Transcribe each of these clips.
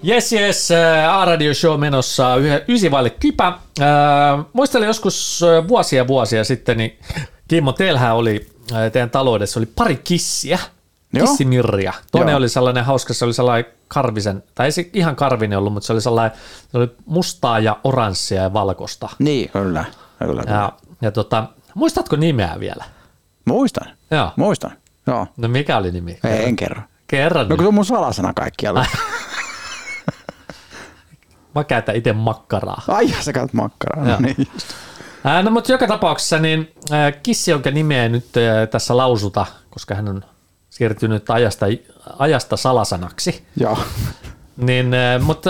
Jes, A-Radio Show menossa 9:09. Muistelen joskus vuosia sitten, niin Kimmo, teillähän oli, teidän taloudessa oli pari kissiä, kissimirria. Toinen oli sellainen hauska, se oli sellainen karvisen, tai ei se ihan karvinen ollut, mutta se oli sellainen, se oli mustaa ja oranssia ja valkoista. Niin, kyllä. Ja muistatko nimeä vielä? Muistan. Joo. No mikä oli nimi? En kerro. Kerran. No kun se on mun salasana kaikkialla. Mä käytän itse makkaraa. Ai, sä käytät makkaraa. No, niin just. No mutta joka tapauksessa niin kissi, jonka nimeä nyt tässä lausuta, koska hän on siirtynyt ajasta salasanaksi. Joo. Niin, mutta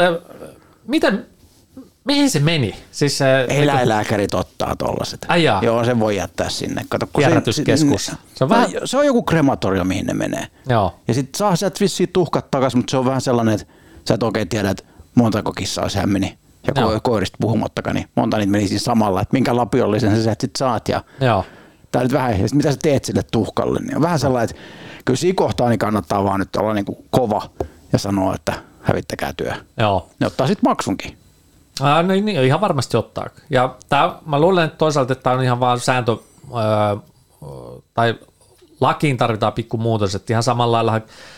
mihin se meni? Siis, eläinlääkärit ottaa tollaset. Joo, se voi jättää sinne. Kato, kierrätyskeskus. Se on joku krematorio, mihin ne menee. Joo. Ja sit saa sieltä vissiin tuhkat takaisin, mutta se on vähän sellainen, että sä et oikein tiedä, että montako kissaa sehän meni. Ja koirista puhumattakaan, niin monta niitä meni siis samalla, että minkä lapiollisen sä sit saat. Ja tää nyt vähän, ja mitä sä teet sille tuhkalle, niin on vähän sellainen, että kyllä siinä kohtaa niin kannattaa vaan nyt olla niin kuin kova ja sanoa, että hävittäkää työ. Joo. Ne ottaa sit maksunkin. Niin, ihan varmasti ottaa. Ja mä luulen, että toisaalta että tämä on ihan vaan sääntö, tai lakiin tarvitaan pikku muutos, että ihan samalla lailla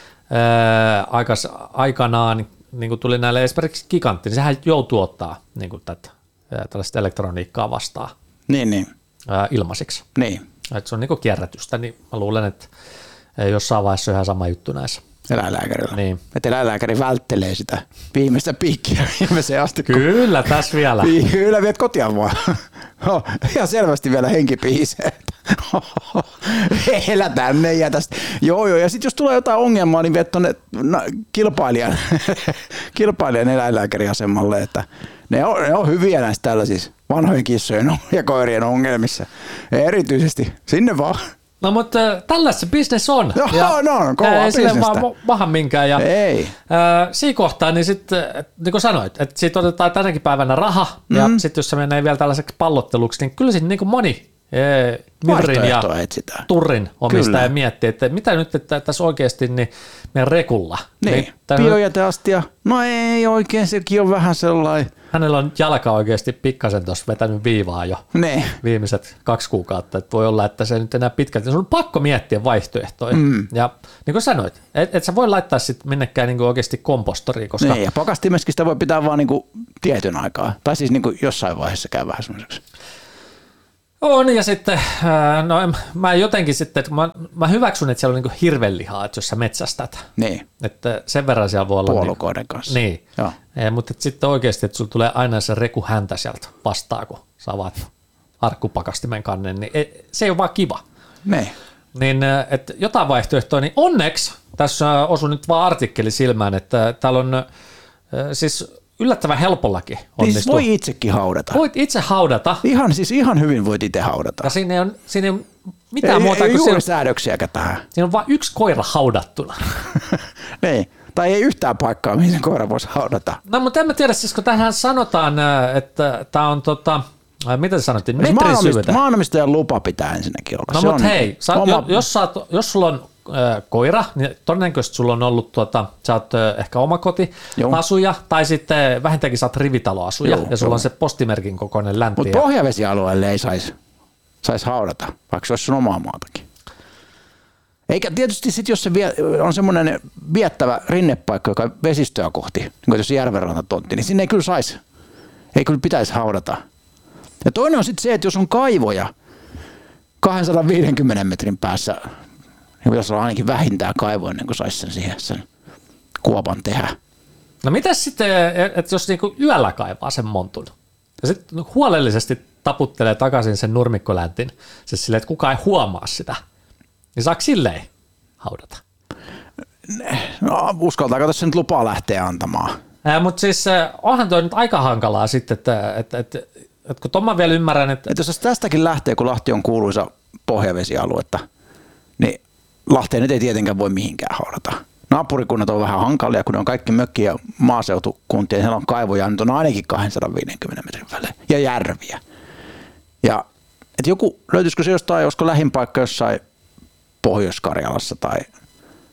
aikanaan, niin kuin tuli näille esimerkiksi Gigantti, niin sehän joutuu ottaa niin kuin tällaista elektroniikkaa vastaan ilmaisiksi. Niin. Että se on niin kuin kierrätystä, niin mä luulen, että jossain vaiheessa on ihan sama juttu näissä. Eläinlääkärillä. Niin. Että eläinlääkäri välttelee sitä viimeistä piikkiä viimeiseen asti. Kyllä, tässä vielä. Kyllä, viet kotia vaan. Ihan selvästi vielä henki pihisee. Elätään ne ja tästä. Joo, ja sitten jos tulee jotain ongelmaa, niin viet tuonne kilpailijan eläinlääkäriasemalle, että ne on hyviä näissä tällaisissa vanhojen kissojen ja koirien ongelmissa. Ja erityisesti sinne vaan. No mutta tällaista se business on. Joo, no, kovaa bisnestä. Ei sille vaan maha minkään. Ja, ei. Siinä kohtaa, niin sitten, niin kuin sanoit, että siitä otetaan tänäkin päivänä raha, ja sitten jos se menee vielä tällaiseksi pallotteluksi, niin kyllä siinä niin kuin moni Mirrin ja Turrin omistaja miettii, että mitä nyt että tässä oikeasti niin meidän rekulla. Niin, biojäteastia, no ei oikein, sekin on vähän sellainen. Hänellä on jalka oikeasti pikkasen tuossa vetänyt viivaa jo viimeiset 2 kuukautta, että voi olla, että se nyt enää pitkälti. Se on pakko miettiä vaihtoehtoja. Ja niin kuin sanoit, et sä voi laittaa sitten minnekään niin kuin oikeasti kompostoriin. Koska niin, ja pakastimessakin sitä voi pitää vaan niin kuin tietyn aikaa, tai siis niin kuin jossain vaiheessa käy vähän semmoiseksi. On, ja sitten, no mä jotenkin sitten, että mä hyväksyn, että siellä on niin hirvelihaa, että jos sä metsästät. Niin. Että sen verran siellä voi olla. Puolukoiden kanssa. Niin. Mutta sitten oikeasti, että sulla tulee aina se reku häntä sieltä vastaan, kun sä avaat arkkupakastimen kannen, niin se ei ole vaan kiva. Niin. Niin, että jotain vaihtoehtoa, niin onneksi tässä osui nyt vaan artikkeli silmään, että täällä on siis yllättävän helpollakin onnistuu. Siis voi itsekin haudata. Voit itse haudata. Ihan hyvin voit itse haudata. Ja siinä ei ole mitään muuta kuin juuri säädöksiäkään tähän. Siinä on vain yksi koira haudattuna. Niin. Tai ei yhtään paikkaa, mihin se koira voisi haudata. No, mutta en mä tiedä, siis kun tähän sanotaan, että tämä on mitä sanottiin, metrin syvyyttä. Maanomistajan lupa pitää ensinnäkin olla. No, mutta hei, jos sulla on koira, niin todennäköisesti sulla on ollut, sä oot ehkä omakotiasuja, tai sitten vähintäänkin sä oot rivitaloasuja, ja sulla on se postimerkin kokoinen länti. Mutta pohjavesialueelle ei saisi haudata, vaikka se olisi sun omaa maatakin. Eikä tietysti sitten, jos se on semmoinen viettävä rinnepaikka, joka on vesistöä kohti, niin kuin jos järvenrantatontti, niin sinne ei kyllä pitäisi haudata. Ja toinen on sitten se, että jos on kaivoja 250 metrin päässä, niin pitäisi olla ainakin vähintään kaivo ennen kuin saisi sen kuopan tehdä. No mitäs sitten, että jos niinku yöllä kaivaa sen montun ja sitten huolellisesti taputtelee takaisin sen nurmikkoläntin, siis silleen, että kukaan ei huomaa sitä, niin saako silleen haudata? No uskaltaako tässä nyt lupaa lähteä antamaan? Mutta siis onhan toi nyt aika hankalaa sitten, että kun ton mä vielä ymmärrän, että jos tästäkin lähtee, kun Lahti on kuuluisa pohjavesialuetta, niin Lahteen nyt ei tietenkään voi mihinkään haudata. Naapurikunnat on vähän hankalia, kun ne on kaikki mökki- ja maaseutukuntia, siellä on kaivoja, nyt on ainakin 250 metrin välein, ja järviä. Ja että löytyisikö se jostain, olisiko lähin paikka jossain Pohjois-Karjalassa tai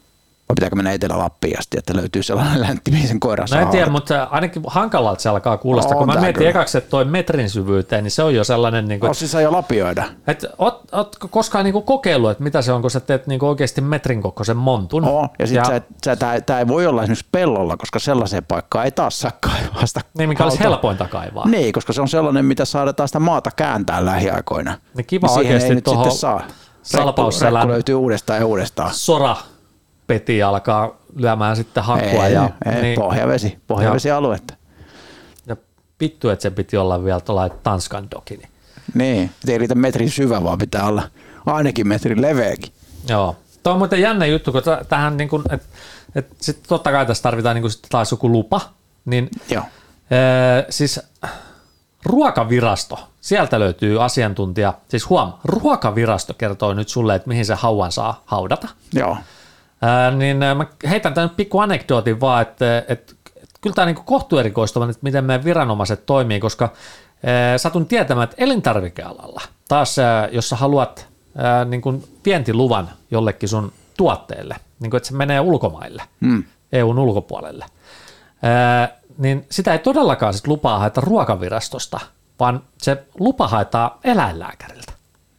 Vai pitääkö mennä Etelä-Lappiin asti, että löytyy sellainen läntti, mihin sen koiran saa? No en tiedä, mutta ainakin hankalalta se alkaa kuulostaa. Kun mä mietin ekaksi, että toi metrin syvyyteen, niin se on jo sellainen... Niin kuin, siis jo lapioida. Ootko koskaan niin kuin kokeillut, että mitä se on, kun sä teet niin kuin oikeasti metrin kokoisen montun? Ja sitten tämä ei voi olla esimerkiksi pellolla, koska sellaiseen paikkaan ei taas saa kaivaa sitä. Niin, mikä olisi helpointa kaivaa. Niin, koska se on sellainen, mitä saadaan sitä maata kääntää lähiaikoina. Niin kiva niin oikeasti tuohon salpausselän. Rekku löytyy uudestaan ja uudestaan. Sora peti alkaa lyömään sitten hakkua. Niin, pohjavesialuetta. Ja vittu, että se piti olla vielä tuollainen Tanskan doki. Niin, ei riitä metrin syvä, vaan pitää olla ainakin metrin leveäkin. Joo. Tuo on muuten jännä juttu, kun tähän niin kuin, että sitten totta kai tässä tarvitaan niin kuin sitten taas joku lupa. Niin, joo. Siis Ruokavirasto, sieltä löytyy asiantuntija, siis Ruokavirasto kertoo nyt sulle, että mihin se hauan saa haudata. Joo. Niin mä heitän tämän pikku anekdootin vaan, että kyllä tämä niin kohtuerikoistava, että miten meidän viranomaiset toimii, koska satun tietämään, että elintarvikealalla taas, jos sä haluat niin kuin vientiluvan jollekin sun tuotteelle, niin kuin, että se menee ulkomaille, EUn ulkopuolelle, niin sitä ei todellakaan sit lupaa haeta Ruokavirastosta, vaan se lupa haetaan eläinlääkäriltä.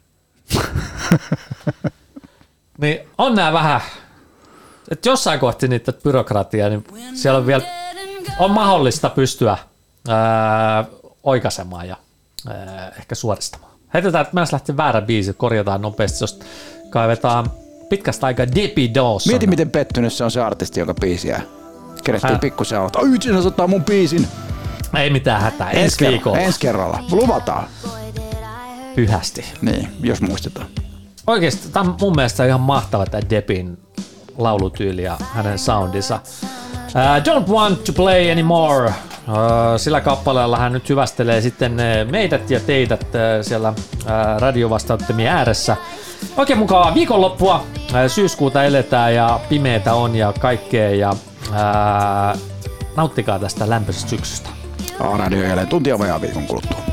Niin on nämä vähän, että jossain kohti niitä byrokratiaa, niin siellä on vielä on mahdollista pystyä oikaisemaan ja ehkä suoristamaan. Heitetään, että mä lähti väärä biisi, korjataan nopeasti, jos kaivetaan pitkästä aikaa Debbie Dawson. Mieti, miten pettynyt se on se artisti, joka biisiä kerehtyy pikkusen aloittaa. Ai vitsi, se ottaa mun biisin. Ei mitään hätää, ensi viikolla. Ensi kerralla, luvataan. Pyhästi. Niin, jos muistetaan. Oikeasti, tämä on mun mielestä ihan mahtava tämä Debbin laulutyyli ja hänen soundinsa. Don't want to play anymore. Sillä kappaleella hän nyt hyvästelee sitten meidät ja teidät siellä radiovastaanottimien ääressä. Oikein mukavaa viikonloppua. Syyskuuta eletään ja pimeätä on ja kaikkea ja nauttikaa tästä lämpöisestä syksystä. A-radio jälleen tuntia vajaa viikon kuluttua.